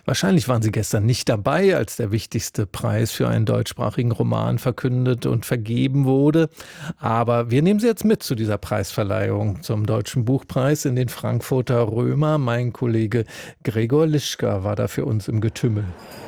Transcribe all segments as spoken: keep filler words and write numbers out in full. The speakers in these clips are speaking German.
Wahrscheinlich waren Sie gestern nicht dabei, als der wichtigste Preis für einen deutschsprachigen Roman verkündet und vergeben wurde. Aber wir nehmen Sie jetzt mit zu dieser Preisverleihung zum Deutschen Buchpreis in den Frankfurter Römer. Mein Kollege Gregor Lischka war da für uns im Getümmel.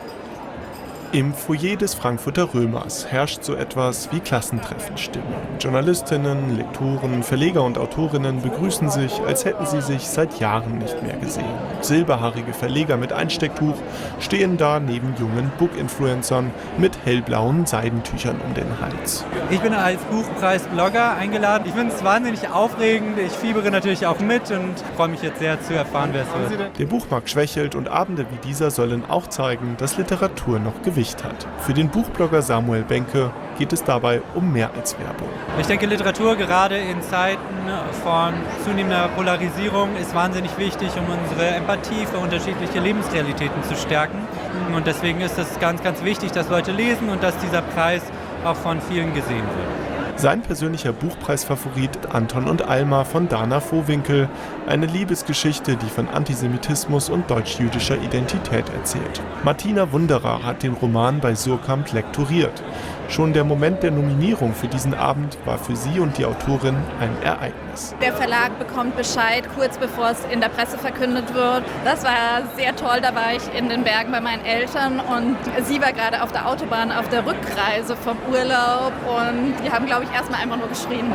Im Foyer des Frankfurter Römers herrscht so etwas wie Klassentreffenstimmung. Journalistinnen, Lektoren, Verleger und Autorinnen begrüßen sich, als hätten sie sich seit Jahren nicht mehr gesehen. Silberhaarige Verleger mit Einstecktuch stehen da neben jungen Book-Influencern mit hellblauen Seidentüchern um den Hals. Ich bin als Buchpreis-Blogger eingeladen. Ich finde es wahnsinnig aufregend. Ich fiebere natürlich auch mit und freue mich jetzt sehr zu erfahren, wer es wird. Der Buchmarkt schwächelt und Abende wie dieser sollen auch zeigen, dass Literatur noch Gewicht hat. Für den Buchblogger Samuel Benke geht es dabei um mehr als Werbung. Ich denke, Literatur gerade in Zeiten von zunehmender Polarisierung ist wahnsinnig wichtig, um unsere Empathie für unterschiedliche Lebensrealitäten zu stärken. Und deswegen ist es ganz, ganz wichtig, dass Leute lesen und dass dieser Preis auch von vielen gesehen wird. Sein persönlicher Buchpreisfavorit Anton und Alma von Dana Vohwinkel. Eine Liebesgeschichte, die von Antisemitismus und deutsch-jüdischer Identität erzählt. Martina Wunderer hat den Roman bei Suhrkamp lektoriert. Schon der Moment der Nominierung für diesen Abend war für sie und die Autorin ein Ereignis. Der Verlag bekommt Bescheid, kurz bevor es in der Presse verkündet wird. Das war sehr toll, da war ich in den Bergen bei meinen Eltern und sie war gerade auf der Autobahn auf der Rückreise vom Urlaub und die haben, glaube ich, erstmal einfach nur geschrien.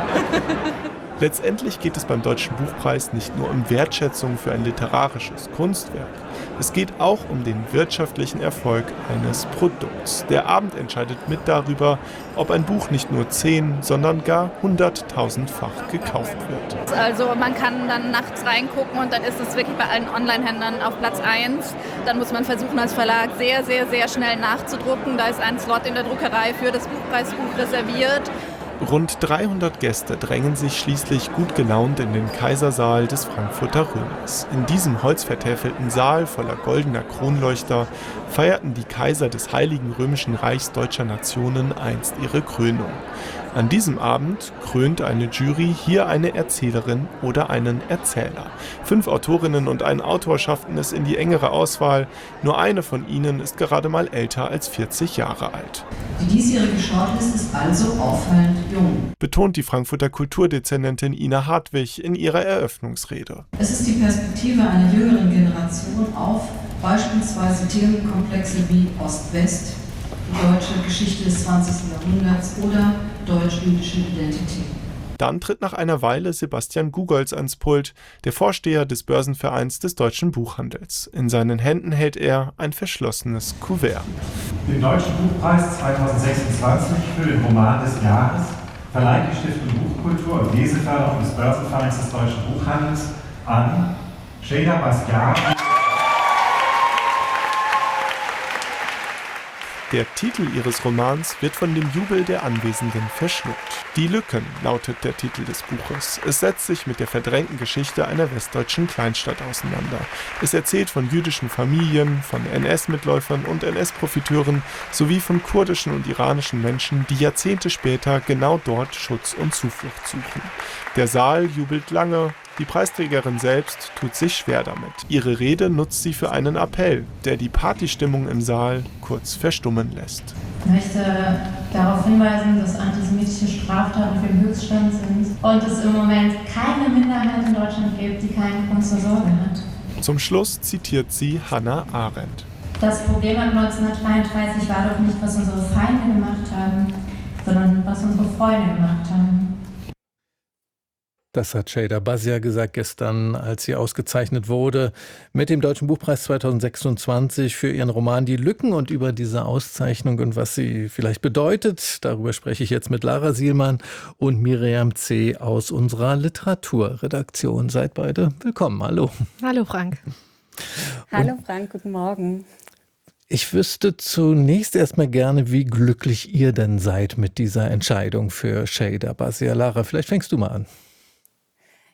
Letztendlich geht es beim Deutschen Buchpreis nicht nur um Wertschätzung für ein literarisches Kunstwerk. Es geht auch um den wirtschaftlichen Erfolg eines Produkts. Der Abend entscheidet mit darüber, ob ein Buch nicht nur zehn, sondern gar hunderttausendfach gekauft wird. Also man kann dann nachts reingucken und dann ist es wirklich bei allen Online-Händlern auf Platz eins. Dann muss man versuchen, als Verlag sehr, sehr, sehr schnell nachzudrucken. Da ist ein Slot in der Druckerei für das Buchpreisbuch reserviert. Rund dreihundert Gäste drängen sich schließlich gut gelaunt in den Kaisersaal des Frankfurter Römers. In diesem holzvertäfelten Saal voller goldener Kronleuchter feierten die Kaiser des Heiligen Römischen Reichs deutscher Nationen einst ihre Krönung. An diesem Abend krönt eine Jury hier eine Erzählerin oder einen Erzähler. Fünf Autorinnen und ein Autor schafften es in die engere Auswahl. Nur eine von ihnen ist gerade mal älter als vierzig Jahre alt. Die diesjährige Shortlist ist also auffallend jung, betont die Frankfurter Kulturdezernentin Ina Hartwig in ihrer Eröffnungsrede. Es ist die Perspektive einer jüngeren Generation auf beispielsweise Themenkomplexe wie Ost-West, die deutsche Geschichte des zwanzigsten Jahrhunderts oder deutsch-jüdische Identität. Dann tritt nach einer Weile Sebastian Gugolz ans Pult, der Vorsteher des Börsenvereins des deutschen Buchhandels. In seinen Händen hält er ein verschlossenes Kuvert. Den Deutschen Buchpreis zweitausendsechsundzwanzig für den Roman des Jahres verleiht die Stiftung Buchkultur und Leseförderung des Börsenvereins des deutschen Buchhandels an Sheyda Bastian. Der Titel ihres Romans wird von dem Jubel der Anwesenden verschluckt. Die Lücken lautet der Titel des Buches. Es setzt sich mit der verdrängten Geschichte einer westdeutschen Kleinstadt auseinander. Es erzählt von jüdischen Familien, von N S-Mitläufern und N S-Profiteuren sowie von kurdischen und iranischen Menschen, die Jahrzehnte später genau dort Schutz und Zuflucht suchen. Der Saal jubelt lange. Die Preisträgerin selbst tut sich schwer damit. Ihre Rede nutzt sie für einen Appell, der die Partystimmung im Saal kurz verstummen lässt. Ich möchte darauf hinweisen, dass antisemitische Straftaten für den Höchststand sind und es im Moment keine Minderheit in Deutschland gibt, die keinen Grund zur Sorge hat. Zum Schluss zitiert sie Hannah Arendt. Das Problem ab neunzehnhundertdreiunddreißig war doch nicht, was unsere Feinde gemacht haben, sondern was unsere Freunde gemacht haben. Das hat Sheyda Basia gesagt gestern, als sie ausgezeichnet wurde mit dem Deutschen Buchpreis zweitausendsechsundzwanzig für ihren Roman Die Lücken. Und über diese Auszeichnung und was sie vielleicht bedeutet, darüber spreche ich jetzt mit Lara Sielmann und Miriam C. aus unserer Literaturredaktion. Seid beide willkommen. Hallo. Hallo Frank. Hallo Frank, guten Morgen. Ich wüsste zunächst erstmal gerne, wie glücklich ihr denn seid mit dieser Entscheidung für Sheyda Basia. Lara, vielleicht fängst du mal an.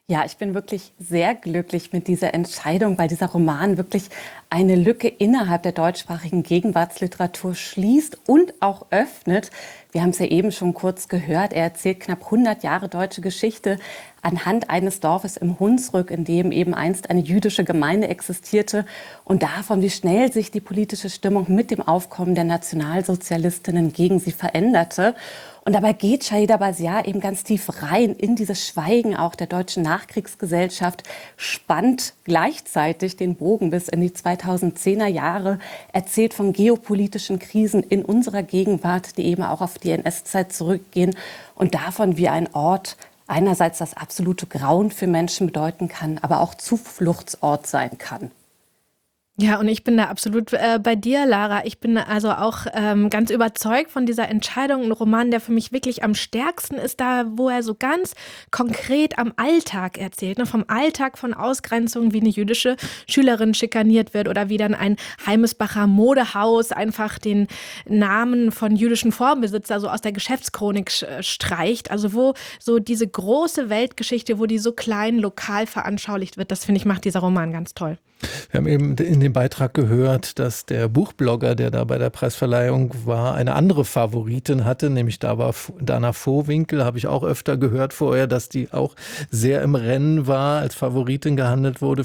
Ja, ich bin wirklich sehr glücklich mit dieser Entscheidung, weil dieser Roman wirklich eine Lücke innerhalb der deutschsprachigen Gegenwartsliteratur schließt und auch öffnet. Wir haben es ja eben schon kurz gehört. Er erzählt knapp hundert Jahre deutsche Geschichte anhand eines Dorfes im Hunsrück, in dem eben einst eine jüdische Gemeinde existierte, und davon, wie schnell sich die politische Stimmung mit dem Aufkommen der Nationalsozialistinnen gegen sie veränderte. Und dabei geht Shahida Basiar eben ganz tief rein in dieses Schweigen auch der deutschen Nachkriegsgesellschaft, spannt gleichzeitig den Bogen bis in die zweitausendzehner Jahre, erzählt von geopolitischen Krisen in unserer Gegenwart, die eben auch auf die N S-Zeit zurückgehen, und davon, wie ein Ort einerseits das absolute Grauen für Menschen bedeuten kann, aber auch Zufluchtsort sein kann. Ja, und ich bin da absolut äh, bei dir, Lara. Ich bin also auch ähm, ganz überzeugt von dieser Entscheidung. Ein Roman, der für mich wirklich am stärksten ist, da wo er so ganz konkret am Alltag erzählt. Ne? Vom Alltag von Ausgrenzung, wie eine jüdische Schülerin schikaniert wird oder wie dann ein Heimesbacher Modehaus einfach den Namen von jüdischen Vorbesitzer so aus der Geschäftschronik streicht. Also wo so diese große Weltgeschichte, wo die so klein lokal veranschaulicht wird, das finde ich, macht dieser Roman ganz toll. Wir haben eben in dem Beitrag gehört, dass der Buchblogger, der da bei der Preisverleihung war, eine andere Favoritin hatte, nämlich da war Dana Vohwinkel, habe ich auch öfter gehört vorher, dass die auch sehr im Rennen war, als Favoritin gehandelt wurde